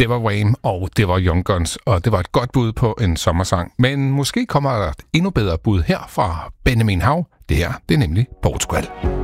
Det var Wham, og det var Young Guns, og det var et godt bud på en sommersang. Men måske kommer der et endnu bedre bud her fra Benjamin Hav. Det her, det er nemlig Portugal.